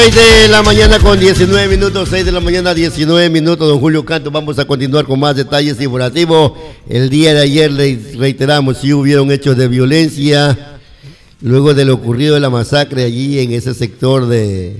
6 de la mañana con 19 minutos, 6 de la mañana 19 minutos, don Julio Canto. Vamos a continuar con más detalles informativos. El día de ayer, reiteramos, sí hubieron hechos de violencia luego de lo ocurrido de la masacre allí en ese sector de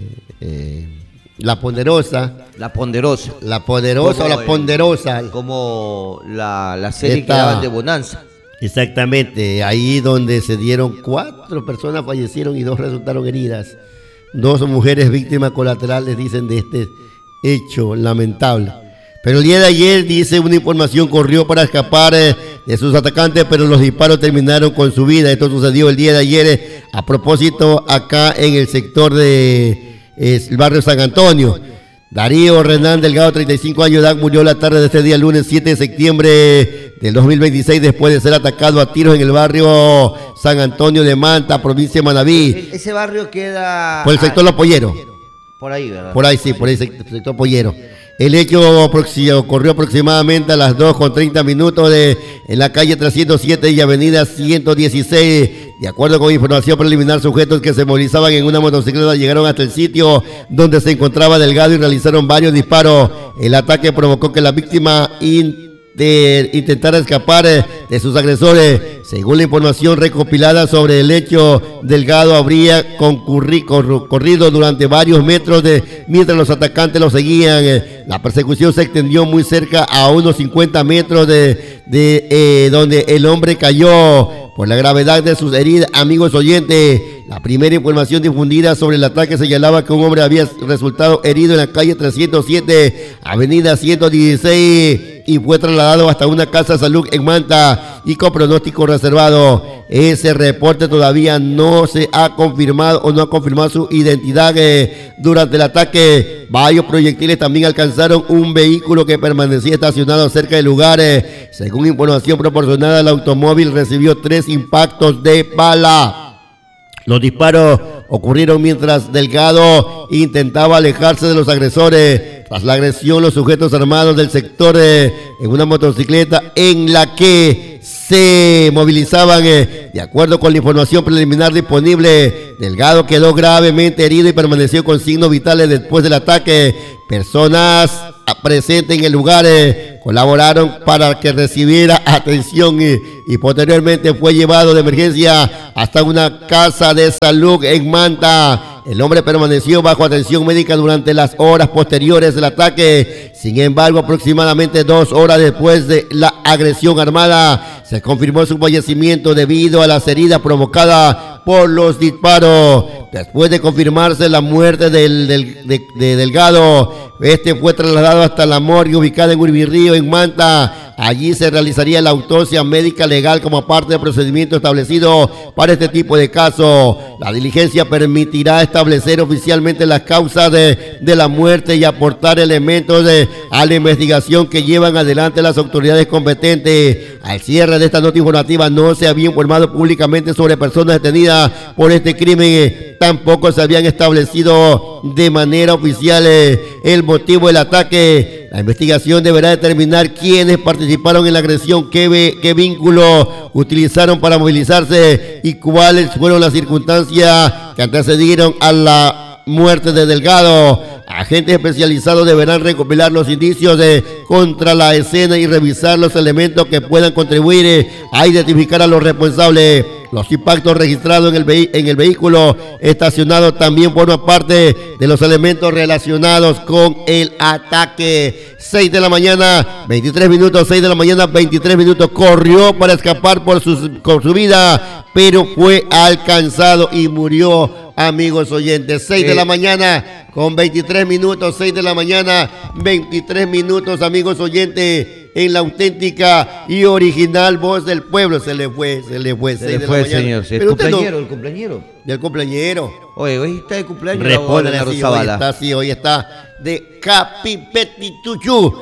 La Ponderosa. La Ponderosa. La Poderosa o La Ponderosa. Como la serie que daban de Bonanza. Exactamente, ahí donde se dieron 4 personas fallecieron y 2 resultaron heridas. 2 mujeres víctimas colaterales, dicen, de este hecho lamentable. Pero el día de ayer, dice una información, corrió para escapar de sus atacantes, pero los disparos terminaron con su vida. Esto sucedió el día de ayer, a propósito, acá en el sector de el barrio San Antonio. Darío Renán Delgado, 35 años de edad, murió la tarde de este día, lunes 7 de septiembre del 2026, después de ser atacado a tiros en el barrio San Antonio de Manta, provincia de Manabí. Ese barrio queda... Por el sector Los Polleros. Por ahí, ¿verdad? Por ahí, sí, por el sector Pollero. El hecho ocurrió aproximadamente a las 2:30 en la calle 307 y avenida 116. De acuerdo con información preliminar, sujetos que se movilizaban en una motocicleta llegaron hasta el sitio donde se encontraba Delgado y realizaron varios disparos. El ataque provocó que la víctima intentara escapar de sus agresores. Según la información recopilada sobre el hecho, Delgado habría corrido durante varios metros mientras los atacantes lo seguían. La persecución se extendió muy cerca, a unos 50 metros de donde el hombre cayó. Por la gravedad de sus heridas, amigos oyentes, la primera información difundida sobre el ataque señalaba que un hombre había resultado herido en la calle 307, avenida 116, y fue trasladado hasta una casa de salud en Manta y con pronóstico reservado. Ese reporte todavía no se ha confirmado o no ha confirmado su identidad. Durante el ataque, varios proyectiles también alcanzaron un vehículo que permanecía estacionado cerca del lugar. Según información proporcionada, el automóvil recibió 3 impactos de bala. Los disparos ocurrieron mientras Delgado intentaba alejarse de los agresores. Tras la agresión, los sujetos armados del sector en una motocicleta en la que se movilizaban, de acuerdo con la información preliminar disponible, Delgado quedó gravemente herido y permaneció con signos vitales después del ataque. Personas presentes en el lugar colaboraron para que recibiera atención y posteriormente fue llevado de emergencia hasta una casa de salud en Manta. El hombre permaneció bajo atención médica durante las horas posteriores del ataque. Sin embargo, aproximadamente 2 horas después de la agresión armada, se confirmó su fallecimiento debido a las heridas provocadas por los disparos. Después de confirmarse la muerte de Delgado, este fue trasladado hasta la morgue ubicada en Urbirrío, en Manta. Allí se realizaría la autopsia médica legal como parte del procedimiento establecido para este tipo de casos. La diligencia permitirá establecer oficialmente las causas de la muerte y aportar elementos a la investigación que llevan adelante las autoridades competentes. Al cierre de esta nota informativa, no se había informado públicamente sobre personas detenidas por este crimen. Tampoco se habían establecido de manera oficial el motivo del ataque. La investigación deberá determinar quiénes participaron en la agresión, qué vínculo utilizaron para movilizarse y cuáles fueron las circunstancias que antecedieron a la muerte de Delgado. Agentes especializados deberán recopilar los indicios contra la escena y revisar los elementos que puedan contribuir a identificar a los responsables. Los impactos registrados en el vehículo estacionado también forman parte de los elementos relacionados con el ataque. 6 de la mañana, 23 minutos, 6 de la mañana, 23 minutos. Corrió para escapar con su vida, pero fue alcanzado y murió, amigos oyentes. 6 de la mañana con 23 minutos, 6 de la mañana, 23 minutos, amigos oyentes, en la auténtica y original voz del pueblo. Se le fue, 6 de la mañana. Señor, sí. Pero El cumpleañero. Del cumpleañero. Oye, hoy está de cumpleaños. Responde, hoy está de Capipetituchú.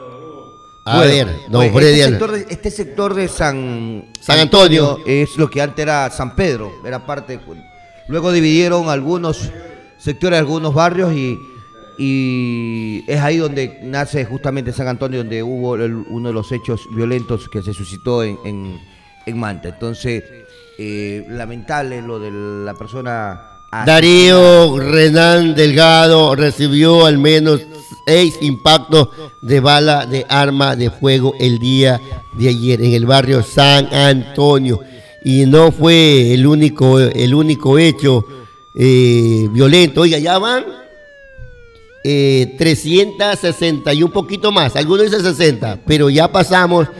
A ver, don Freddy. Este sector de San Antonio es lo que antes era San Pedro, era parte. Luego dividieron algunos sectores, algunos barrios y es ahí donde nace justamente San Antonio, donde hubo uno de los hechos violentos que se suscitó en Manta. Entonces, lamentable lo de la persona Darío Renan Delgado recibió al menos 6 impactos de bala de arma de fuego el día de ayer en el barrio San Antonio. Y no fue el único hecho violento. Oiga, ya van 360 y un poquito más. Algunos dicen 60, pero ya pasamos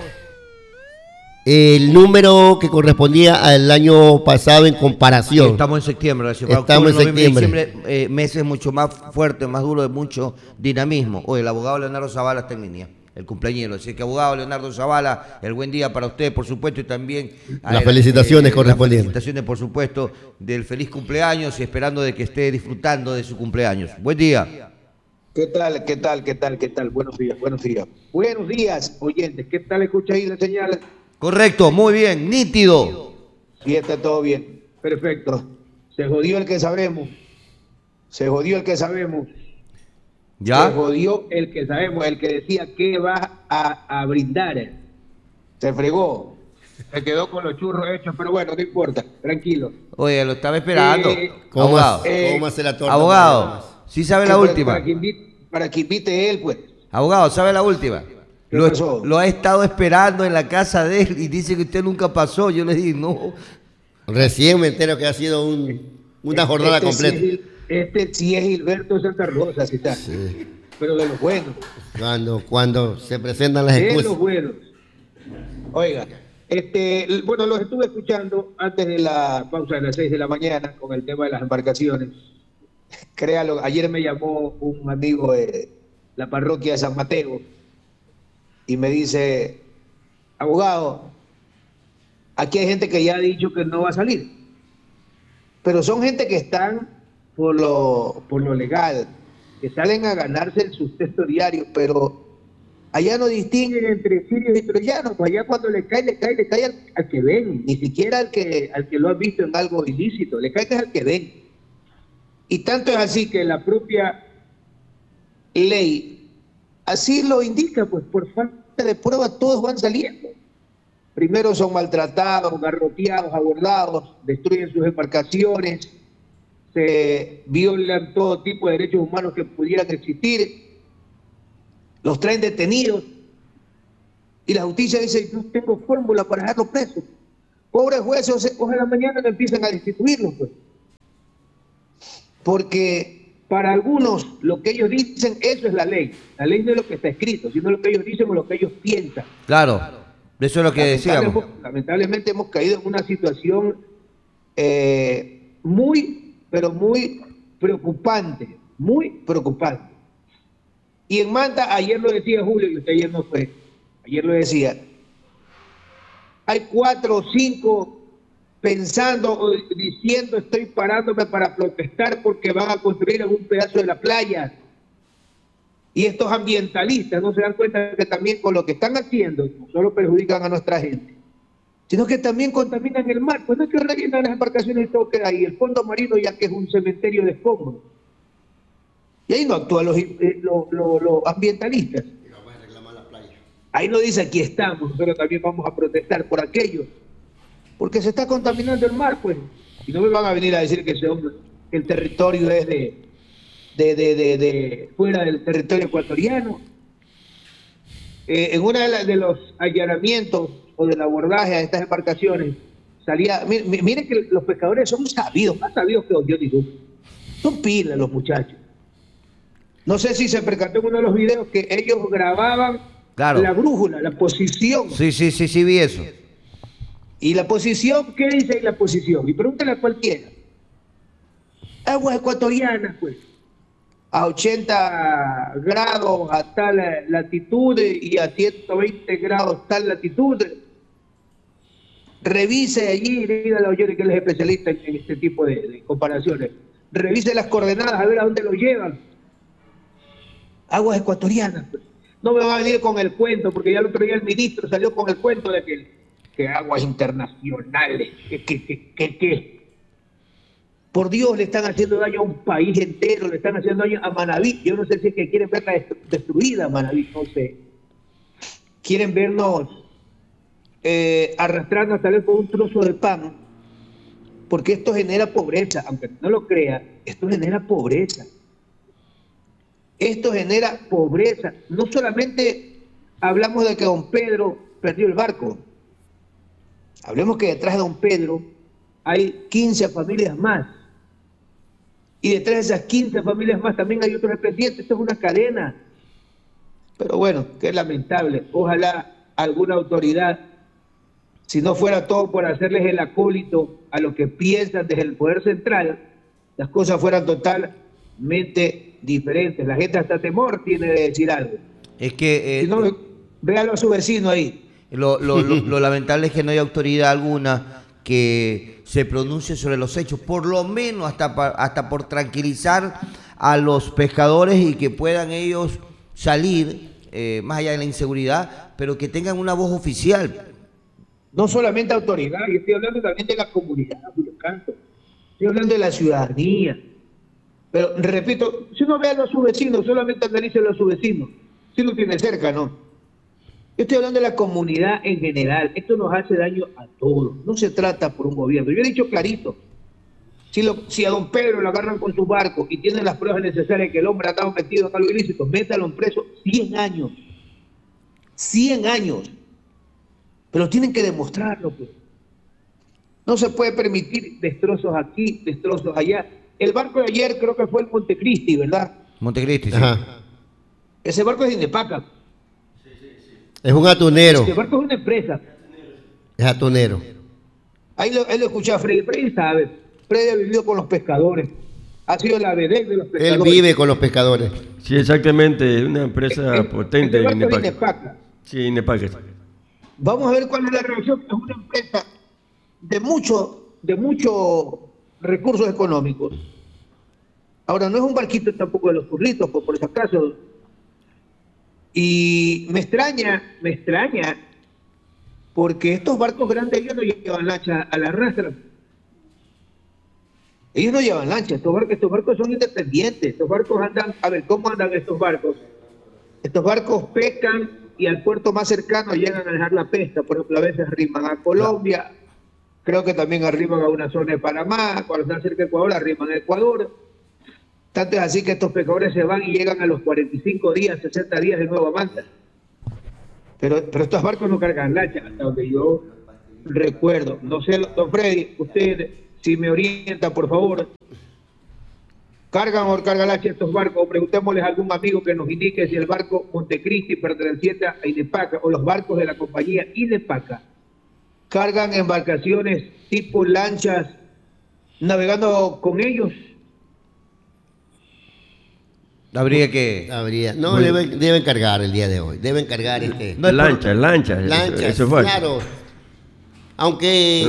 el número que correspondía al año pasado en comparación. Estamos en septiembre, estamos en septiembre. Diciembre, meses mucho más fuertes, más duros, de mucho dinamismo. Oye, el abogado Leonardo Zavala está en línea, el cumpleañero. Así que, abogado Leonardo Zavala, el buen día para usted, por supuesto, y también las felicitaciones correspondientes. Las felicitaciones, por supuesto, del feliz cumpleaños y esperando de que esté disfrutando de su cumpleaños. Buen día. ¿Qué tal? ¿Qué tal? ¿Ququé tal? ¿Qué tal? Buenos días, buenos días. Buenos días, oyentes. ¿Qué tal escucha ahí la señal? Correcto, muy bien, nítido. Sí, está todo bien. Perfecto. Se jodió el que sabemos. Se jodió el que sabemos. ¿Ya? Se jodió el que sabemos, el que decía que va a brindar. Se fregó. Se quedó con los churros hechos, pero bueno, no importa, tranquilo. Oye, lo estaba esperando. Abogado. ¿Cómo hace la torta? Abogado, sí sabe la última. Para que invite él, pues. Abogado, ¿sabe la última? Lo ha estado esperando en la casa de él y dice que usted nunca pasó. Yo le dije, no. Recién me entero que ha sido una jornada completa. Este sí es Gilberto Santa Rosa, sí está. Sí. Pero de los buenos. Cuando se presentan las excusas. De los buenos. Oiga, bueno, los estuve escuchando antes de la pausa de las 6 de la mañana con el tema de las embarcaciones. Créalo, ayer me llamó un amigo de la parroquia de San Mateo y me dice, abogado, aquí hay gente que ya ha dicho que no va a salir, pero son gente que están por lo legal, que salen a ganarse el sustento diario, pero allá no distinguen entre sirios y troyanos, pues allá cuando le cae al que ven, ni siquiera al que lo ha visto en algo ilícito, le cae al que ven. Y tanto es así que la propia ley así lo indica, pues por falta de prueba todos van saliendo. Primero son maltratados, garroteados, abordados, destruyen sus embarcaciones, se violan todo tipo de derechos humanos que pudieran existir, los traen detenidos y la justicia dice, no tengo fórmula para dejarlos presos. Pobres jueces, ojalá mañana no empiezan a destituirlos, pues. Porque para algunos lo que ellos dicen, eso es la ley. La ley no es lo que está escrito, sino lo que ellos dicen o lo que ellos piensan. Claro, eso es lo que decíamos. Lamentablemente hemos caído en una situación muy, pero muy preocupante, muy preocupante. Y en Manta, ayer lo decía Julio, y usted ayer no fue, ayer lo decía, hay 4 o 5 pensando o diciendo estoy parándome para protestar porque van a construir en un pedazo de la playa. Y estos ambientalistas no se dan cuenta que también con lo que están haciendo no solo perjudican a nuestra gente, sino que también contaminan el mar. Pues no es que rellenan las embarcaciones y todo queda ahí. El fondo marino ya que es un cementerio de escombros. Y ahí no actúan los ambientalistas. Ahí no dice aquí estamos, pero también vamos a protestar por aquello. Porque se está contaminando el mar, pues. Y no me van a venir a decir que el territorio es de fuera del territorio ecuatoriano. En uno de los allanamientos o del abordaje a estas embarcaciones, salía... Miren que los pescadores son sabidos, más sabidos que Dios y tú. Son pilas los muchachos. No sé si se percató en uno de los videos que ellos grababan la brújula, la posición. Sí, vi eso. ¿Y la posición? ¿Qué dice ahí la posición? Y pregúntale a cualquiera. Aguas ecuatorianas, pues. A 80 grados a tal latitud y a 120 grados tal latitud. Revise allí, dígale a Oyori que él es especialista en este tipo de comparaciones. Revise las coordenadas a ver a dónde lo llevan. Aguas ecuatorianas, pues. No me va a venir con el cuento, porque ya el otro día el ministro salió con el cuento de que aguas internacionales, que por Dios le están haciendo daño a un país entero, le están haciendo daño a Manabí. Yo no sé si es que quieren verla destruida, Manabí, no sé. Quieren vernos arrastrarnos tal vez por un trozo de pan porque esto genera pobreza, aunque no lo crea, esto genera pobreza. Esto genera pobreza. No solamente hablamos de que don Pedro perdió el barco, hablemos que detrás de don Pedro hay 15 familias más. Y detrás de esas 15 familias más también hay otros dependientes. Esto es una cadena. Pero bueno, qué lamentable. Ojalá alguna autoridad, si no fuera todo por hacerles el acólito a lo que piensan desde el poder central, las cosas fueran totalmente diferentes. La gente hasta temor tiene de decir algo. Es que... Si no, véalo a su vecino ahí. Lo lamentable es que no hay autoridad alguna que se pronuncie sobre los hechos, por lo menos hasta por tranquilizar a los pescadores y que puedan ellos salir, más allá de la inseguridad, pero que tengan una voz oficial. No solamente autoridad, yo estoy hablando también de la comunidad, Julio Canto. Estoy hablando de la ciudadanía. Pero, repito, si uno ve a su vecino, solamente analícelo a su vecino. Si lo tiene cerca, ¿no? Yo estoy hablando de la comunidad en general. Esto nos hace daño a todos. No se trata por un gobierno. Yo he dicho clarito. Si a don Pedro lo agarran con su barco y tienen las pruebas necesarias que el hombre ha estado metido en algo ilícito, métalo en preso 100 años. 100 años. Pero tienen que demostrarlo, pues. No se puede permitir destrozos aquí, destrozos allá. El barco de ayer creo que fue el Montecristi, ¿verdad? Montecristi, sí. Ajá. Ese barco es de Inepaca. Es un atunero. Ese barco es una empresa. Es atunero. Ahí lo escuché a Freddy. Freddy sabe. Freddy ha vivido con los pescadores. Ha sido la vedette de los pescadores. Él vive con los pescadores. Sí, exactamente. Es una empresa potente. Este barco es de Inepaca. Sí, Inepaca. Vamos a ver cuál es la reacción. Es una empresa de muchos recursos económicos. Ahora, no es un barquito tampoco de los curritos, por si acaso. Y me extraña, porque estos barcos grandes ellos no llevan lancha a la rastra. Ellos no llevan lancha, estos barcos son independientes, estos barcos andan, a ver, ¿cómo andan estos barcos? Estos barcos pescan y al puerto más cercano llegan a dejar la pesca, por ejemplo, a veces arriman a Colombia, creo que también arriman a una zona de Panamá, cuando están cerca de Ecuador, arriman a Ecuador. Tanto es así que estos pescadores se van y llegan a los 45 días, 60 días de nuevo a Manta. Pero estos barcos no cargan lancha, hasta donde yo recuerdo. No sé, don Freddy, usted, si me orienta, por favor. ¿Cargan o cargan lancha estos barcos? O preguntémosles a algún amigo que nos indique si el barco Montecristi perteneciente a Inepaca o los barcos de la compañía Inepaca cargan embarcaciones tipo lanchas navegando con ellos. No, deben cargar el día de hoy. Deben cargar lanchas. Lanchas, eso fue. claro. Aunque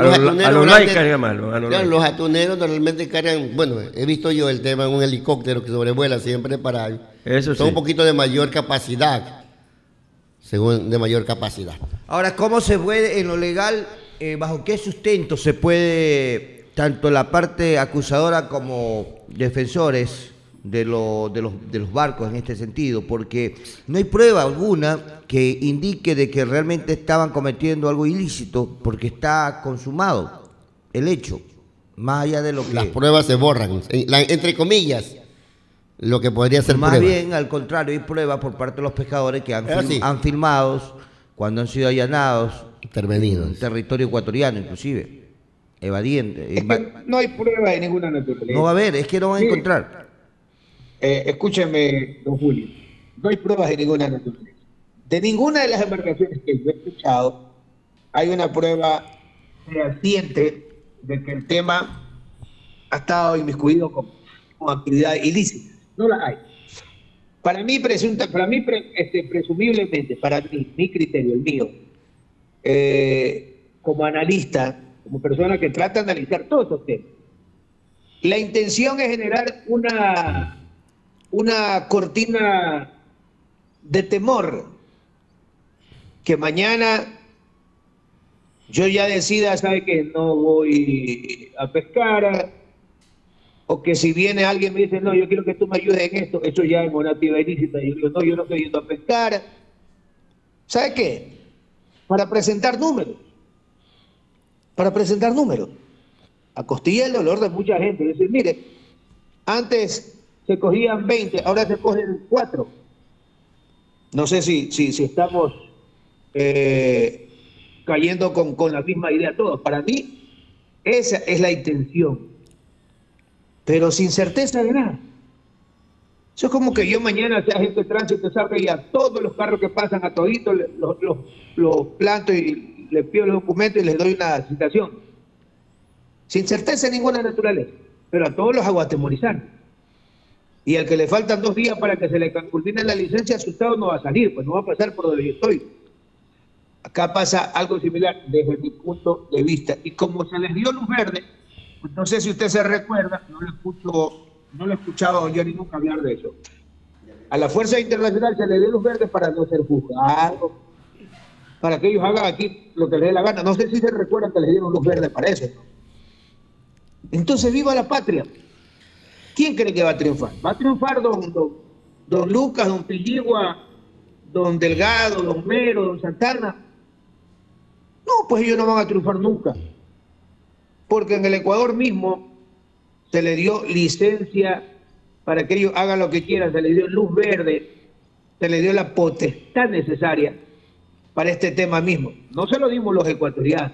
los atuneros normalmente cargan, bueno, he visto yo el tema en un helicóptero que sobrevuela siempre para... Eso son sí. un poquito de mayor capacidad. De mayor capacidad. Ahora, ¿cómo se puede, en lo legal, bajo qué sustento se puede, tanto la parte acusadora como defensores de los barcos en este sentido? Porque no hay prueba alguna que indique de que realmente estaban cometiendo algo ilícito, porque está consumado el hecho, más allá de lo que... Las pruebas se borran, entre comillas, lo que podría ser más prueba. bien, al contrario, hay pruebas por parte de los pescadores que han filmado cuando han sido allanados intervenidos en territorio ecuatoriano, inclusive, evadiendo. Es que no hay prueba de ninguna naturaleza. No va a haber, es que no van a encontrar. Escúcheme, don Julio, no hay pruebas de ninguna naturaleza. De ninguna de las embarcaciones que yo he escuchado hay una prueba fehaciente de que el tema ha estado inmiscuido con actividades ilícitas. No las hay. Para mí, presumiblemente, para mi criterio, el mío, como analista, como persona que trata de analizar todos estos temas, la intención es generar una cortina de temor, que mañana yo ya decida, sabe que no voy a pescar, o que si viene alguien me dice, no, yo quiero que tú me ayudes en esto, eso ya es una actividad ilícita, y yo digo, no, yo no estoy yendo a pescar. ¿Sabe qué? Para presentar números. a costilla del dolor de mucha gente. Es decir, mire, antes se cogían 20, ahora se cogen 4. No sé si estamos cayendo con la misma idea todos. Para mí, esa es la intención, pero sin certeza de nada. Eso es como que yo mañana sea agente de tránsito, salga y a todos los carros que pasan, a toditos los planto y les pido los documentos y les doy una citación. Sin certeza ninguna naturaleza, pero a todos los hago atemorizar. Y al que le faltan 2 días para que se le culmine la licencia, asustado no va a salir, pues no va a pasar por donde yo estoy. Acá pasa algo similar desde mi punto de vista. Y como se les dio luz verde, pues no sé si usted se recuerda, no lo he escuchado yo ni nunca hablar de eso. A la Fuerza Internacional se le dio luz verde para no ser juzgado, para que ellos hagan aquí lo que les dé la gana. No sé si se recuerdan que les dieron luz verde para eso, ¿no? Entonces, viva la patria. ¿Quién cree que va a triunfar? ¿Va a triunfar don Lucas, don Pilligua, don Delgado, don Mero, don Santana? No, pues ellos no van a triunfar nunca. Porque en el Ecuador mismo se le dio licencia para que ellos hagan lo que quieran, se les dio luz verde, se les dio la potestad necesaria para este tema mismo. No se lo dimos los ecuatorianos.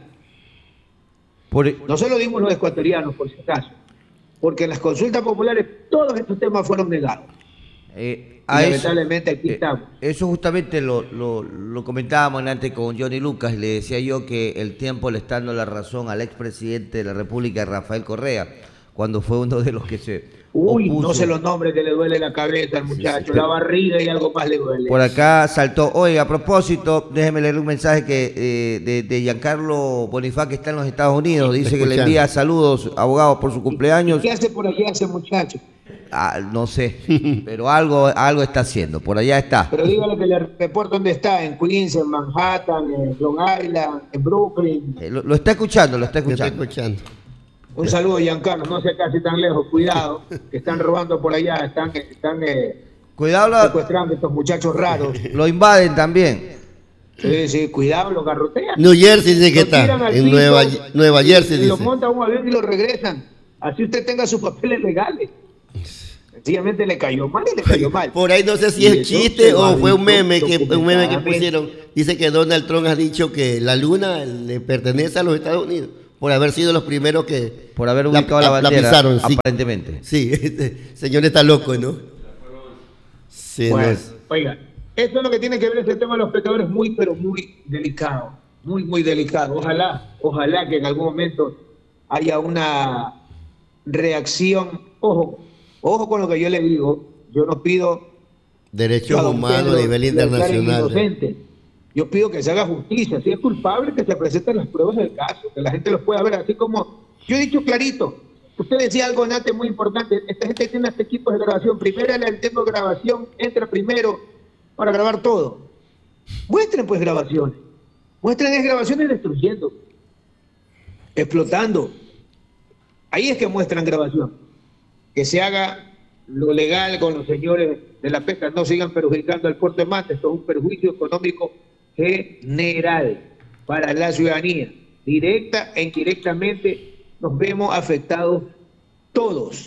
No se lo dimos los ecuatorianos, por si acaso. Porque en las consultas populares todos estos temas fueron negados. Lamentablemente aquí estamos. Eso justamente lo comentábamos antes con Johnny Lucas. Le decía yo que el tiempo le está dando la razón al expresidente de la República, Rafael Correa, cuando fue uno de los que se opuso. No se los nombres, que le duele la cabeza al muchacho, la barriga y algo más le duele. Por acá saltó, oye, a propósito, déjeme leer un mensaje que de Giancarlo Bonifá, que está en los Estados Unidos. Dice que le envía saludos, abogado, por su cumpleaños. ¿Qué hace por allá ese muchacho? No sé, pero algo está haciendo, por allá está. Pero dígale que le reporte dónde está, en Queens, en Manhattan, en Long Island, en Brooklyn. Lo está escuchando, Un saludo, Giancarlo, no sé casi tan lejos, cuidado, que están robando por allá, están cuidado, secuestrando a estos muchachos raros. Lo invaden también. Sí, cuidado, lo garrotean. New Jersey dice que está, en Nueva Jersey dice. Lo montan a un avión y lo regresan, así usted tenga sus papeles legales. Sencillamente le cayó mal y le cayó mal. Por ahí no sé si es chiste o fue un meme que pusieron. Dice que Donald Trump ha dicho que la luna le pertenece a los Estados Unidos por haber sido los primeros que por haber ubicado la bandera, pisaron, sí. Aparentemente. Sí, este señor está loco, ¿no? Sí, bueno, oiga, esto es lo que tiene que ver este tema de los pescadores, muy pero muy delicado, muy delicado. Ojalá que en algún momento haya una reacción. Ojo con lo que yo le digo. Yo no pido derechos humanos a nivel internacional. Yo pido que se haga justicia. Si es culpable, que se presenten las pruebas del caso, que la gente los pueda ver. Así como yo he dicho clarito, usted decía algo antes muy importante. Esta gente tiene este equipos de grabación. Primero el tiempo de grabación, entra primero para grabar todo. Muestren pues grabaciones. Muestren grabaciones destruyendo, explotando. Ahí es que muestran grabación. Que se haga lo legal con los señores de la pesca, no sigan perjudicando al puerto de Manta. Esto es un perjuicio económico general para la ciudadanía. Directa e indirectamente nos vemos afectados todos,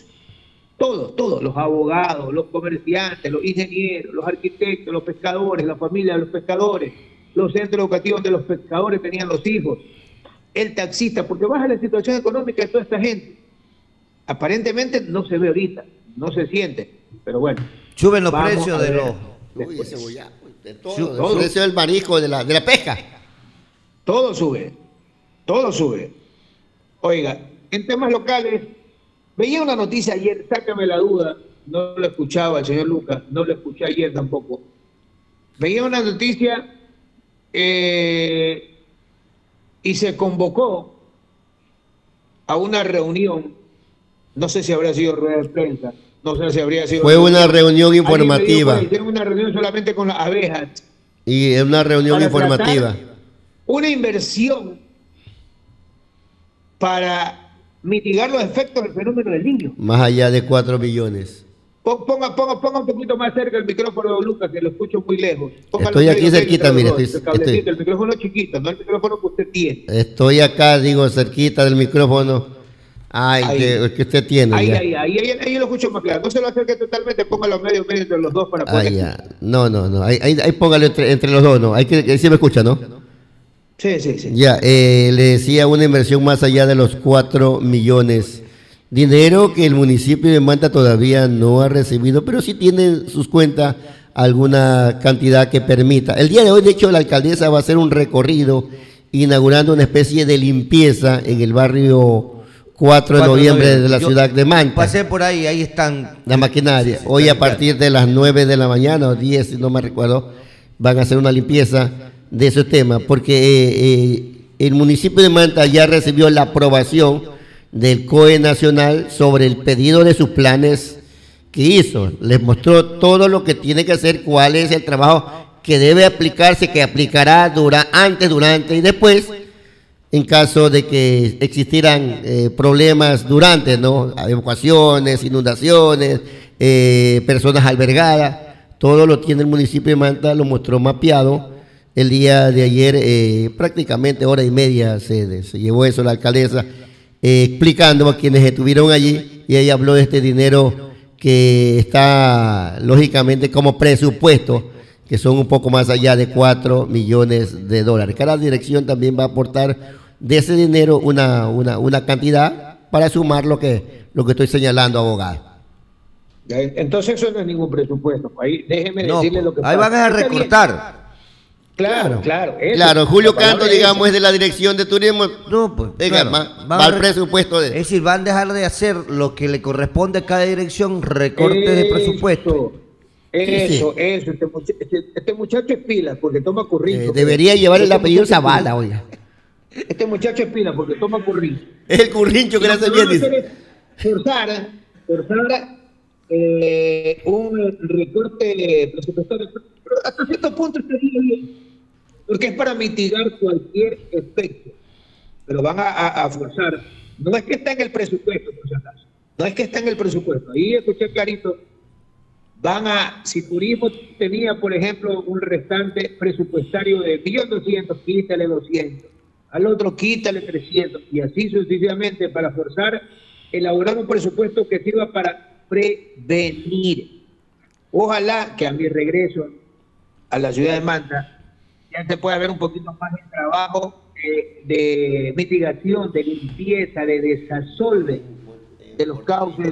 los abogados, los comerciantes, los ingenieros, los arquitectos, los pescadores, la familia de los pescadores, los centros educativos de los pescadores tenían los hijos, el taxista, porque baja la situación económica de toda esta gente. Aparentemente no se ve ahorita, no se siente, pero bueno. Suben los precios de los... Uy, ese boyaco, de todo. El precio del marisco, de la pesca. Todo sube. Oiga, en temas locales, veía una noticia ayer, sácame la duda, no lo escuchaba el señor Lucas, no lo escuché ayer tampoco. Veía una noticia y se convocó a una reunión. No sé si habría sido rueda de prensa, no sé si habría sido... Fue una reunión informativa. Hicieron una reunión solamente con las abejas. Y es una reunión informativa. Una inversión para mitigar los efectos del fenómeno del Niño. Más allá de 4 millones. Ponga un poquito más cerca el micrófono de Lucas, que lo escucho muy lejos. Estoy aquí cerquita, mire. El micrófono chiquito, no el micrófono que usted tiene. Estoy acá, digo, cerquita del micrófono. Ay, Ahí. que usted tiene. Ahí, Ya. ahí lo escucho más claro. No se lo acerque totalmente, póngalo medio entre los dos para Ah, poder. ya. No. Ahí póngalo entre los dos, ¿no? Ahí sí me escucha, ¿no? Sí, sí, sí. Ya, le decía una inversión más allá de los 4 millones. Dinero que el municipio de Manta todavía no ha recibido, pero sí tiene en sus cuentas alguna cantidad que permita. El día de hoy, de hecho, la alcaldesa va a hacer un recorrido inaugurando una especie de limpieza en el barrio 4 de noviembre de la Yo ciudad de Manta. Pasé por ahí, ahí están. La maquinaria. Hoy a partir de las 9 de la mañana o 10, si no me recuerdo, van a hacer una limpieza de ese tema, porque el municipio de Manta ya recibió la aprobación del COE Nacional sobre el pedido de sus planes que hizo. Les mostró todo lo que tiene que hacer, cuál es el trabajo que debe aplicarse, que aplicará antes, durante y después, en caso de que existieran problemas durante, ¿no? Evacuaciones, inundaciones, personas albergadas, todo lo tiene el municipio de Manta, lo mostró mapeado. El día de ayer, prácticamente hora y media se llevó eso la alcaldesa, explicando a quienes estuvieron allí, y ella habló de este dinero que está lógicamente como presupuesto, que son un poco más allá de 4 millones de dólares. Cada dirección también va a aportar de ese dinero una cantidad para sumar lo que estoy señalando, abogado. Entonces eso no es ningún presupuesto. Ahí déjeme No, decirle lo que ahí pasa. van a Está bien. recortar. Claro. Eso. Claro, Julio La palabra Canto, digamos, es de la dirección de turismo. No, pues. Venga, claro, va al a presupuesto Es de. decir, van a dejar de hacer lo que le corresponde a cada dirección, recortes de presupuesto. Eso. Este muchacho es pila porque toma currículum. Debería llevar el apellido Zavala, oiga. Este muchacho es pila porque toma currículum. Es el currincho que le hace bien, dice. Forzar un recorte presupuestario, pero hasta cierto punto estaría bien, porque es para mitigar cualquier efecto, pero van a forzar. No es que está en el presupuesto, por si acaso, no es que está en el presupuesto, ahí escuché clarito, si turismo tenía, por ejemplo, un restante presupuestario de 1.200.000, quítale 200, al otro quítale 300, y así sucesivamente, para forzar, elaborar un presupuesto que sirva para prevenir. Ojalá que a mi regreso a la ciudad de Manta ya se pueda ver un poquito más de trabajo de mitigación, de limpieza, de desasolve de los cauces